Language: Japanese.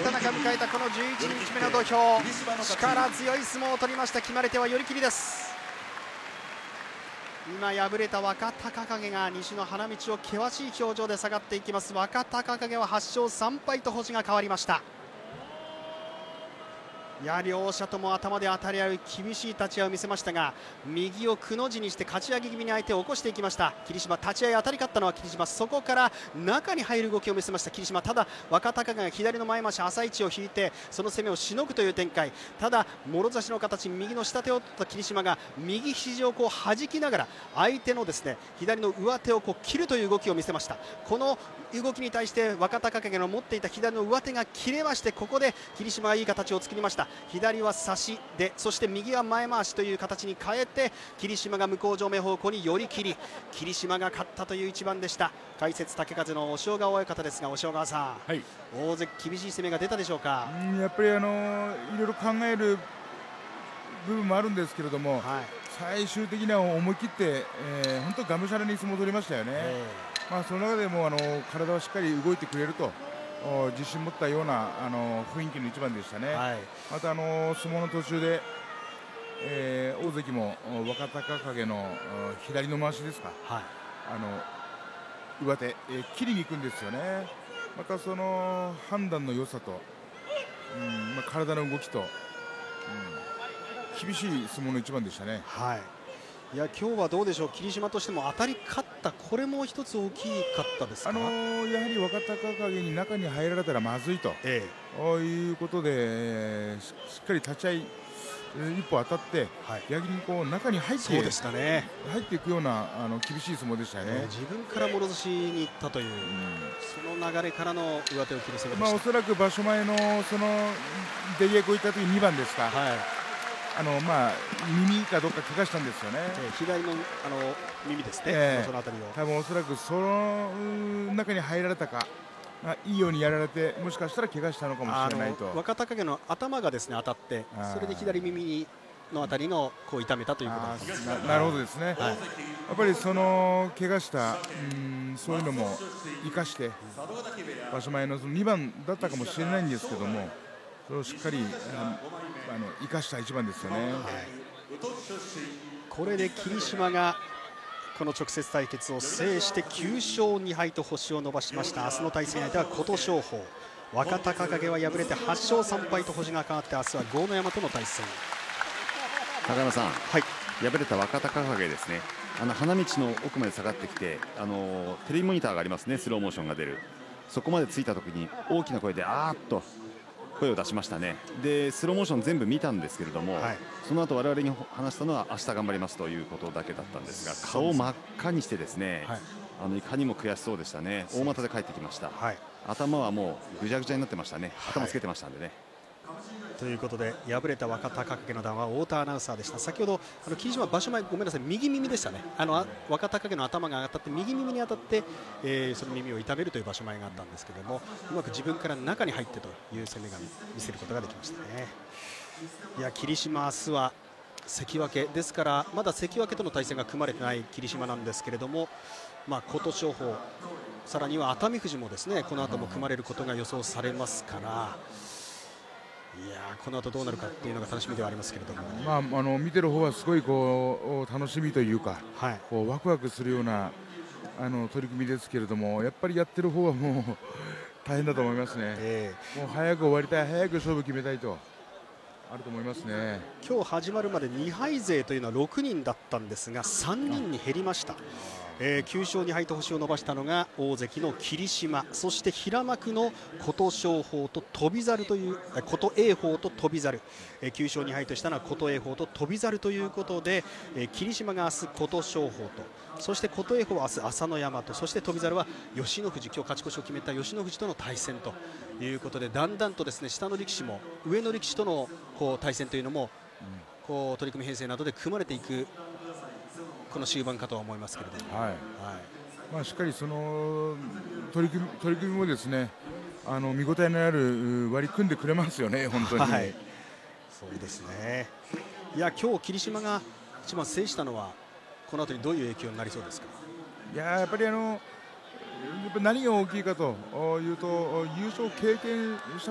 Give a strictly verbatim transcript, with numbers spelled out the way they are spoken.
た中迎えたこのじゅういちにちめの土俵、力強い相撲を取りました決まり手は寄り切りです。今敗れた若隆景が西の花道を険しい表情で下がっていきます。若隆景ははっしょうさんぱいと星が変わりました。いや両者とも頭で当たり合う厳しい立ち合いを見せましたが、右をくの字にしてかち上げ気味に相手を起こしていきました霧島。立ち合い当たり勝ったのは霧島、そこから中に入る動きを見せました霧島。ただ若隆景が左の前回し浅い位置を引いてその攻めをしのぐという展開。ただもろ差しの形、右の下手を取った霧島が右肘をこう弾きながら相手のですね左の上手をこう切るという動きを見せました。この動きに対して若隆景の持っていた左の上手が切れまして、ここで霧島がいい形を作りました。左は差しで、そして右は前回しという形に変えて霧島が向正面方向に寄り切り、霧島が勝ったという一番でした。解説竹風の押尾川親方ですが、押尾川さん、はい、大関厳しい攻めが出たでしょうか。 うんやっぱりあのいろいろ考える部分もあるんですけれども、はい、最終的には思い切って、えー、本当がむしゃらに相撲を取りましたよね。まあその中でもあの体はしっかり動いてくれると自信持ったようなあの雰囲気の一番でしたね。はい、またあの相撲の途中で、えー、大関も若隆景の左の回しですか、はい、あの上手、えー、切りに行くんですよね。またその判断の良さと、うんまあ、体の動きと、うん、厳しい相撲の一番でしたね。はい、 いや今日はどうでしょう、霧島としても当たり勝った、これも一つ大きかったですか。 あのー、やはり若隆景に中に入られたらまずいと、ええ、いうことで、えー、し, しっかり立ち合い一歩当たって、はい、逆にこう中に入ってそうでした、ね、入っていくようなあの厳しい相撲でしたよね。えー、 自分からもろ差しに行ったという、うん、その流れからの上手を切る攻めでした。 まあ、おそらく場所前のその出稽古行った時にばんですか。はい、あのまあ耳かどっか怪我したんですよね。 えー、左のあの耳ですね。えー、そのあたりを多分おそらくその中に入られたか、いいようにやられてもしかしたら怪我したのかもしれないと。 若隆景の頭がですね当たって、それで左耳のあたりのこう痛めたということです。 な, なるほどですね。はい、やっぱりその怪我したうんそういうのも生かして場所前のそのにばんだったかもしれないんですけども、それをしっかりあの生かした一番ですよね。はい、 これで霧島がこの直接対決を制してきゅうしょうにはいと星を伸ばしました。明日の対戦相手は琴勝峰。若隆景は敗れてはっしょうさんぱいと星が変わって、明日は豪ノ山との対戦。 高山さん、はい、敗れた若隆景ですね、あの花道の奥まで下がってきて、あのテレビモニターがありますね、スローモーションが出る、そこまで着いた時に大きな声であーっと声を出しましたね。でスローモーション全部見たんですけれども、はい、その後我々に話したのは明日頑張りますということだけだったんですが、顔を真っ赤にしてですね、はい、あのいかにも悔しそうでしたね。大股で帰ってきました。はい、頭はもうぐちゃぐちゃになってましたね。頭つけてましたんでね。 はい、ということで敗れた若隆景の談話は太田アナウンサーでした。先ほどあの霧島場所前ごめんなさい右耳でしたね。あの若隆景の頭が当たって右耳に当たって、えー、その耳を痛めるという場所前があったんですけども、うまく自分から中に入ってという攻めが見せることができましたね。いや霧島明日は関脇ですから、まだ関脇との対戦が組まれてない霧島なんですけれども、まあ、琴勝峰さらには熱海富士もですねこの後も組まれることが予想されますから、いやこの後どうなるかっていうのが楽しみではありますけれども、 まあ、あの見てる方はすごいこう楽しみというか、はい、こうワクワクするようなあの取り組みですけれども、やっぱりやってる方はもう大変だと思いますね。えー、もう早く終わりたい、早く勝負決めたいとあると思いますね。 今日始まるまでに敗勢というのはろくにんだったんですがさんにんに減りました。えー、きゅうしょうにはいと星を伸ばしたのが大関の霧島、そして平幕の琴勝峰と翔猿という琴栄鵬と翔猿、えー、きゅうしょうにはいとしたのは琴栄鵬と翔猿ということで、えー、霧島が明日琴勝峰と、そして琴栄鵬は明日朝乃山と、そして翔猿は吉野富士、今日勝ち越しを決めた吉野富士との対戦ということで、だんだんとですね下の力士も上の力士とのこう対戦というのも、うん、こう取り組み編成などで組まれていくこの終盤かとは思いますけれども、はいはい、 まあ、しっかりその取り組み、取り組みもですねあの見応えのある割り組んでくれますよね本当に、はい、 そうですね。いや今日霧島が一番制したのはこの後にどういう影響になりそうですか。 いややっぱりあのやっぱ何が大きいかというと優勝経験した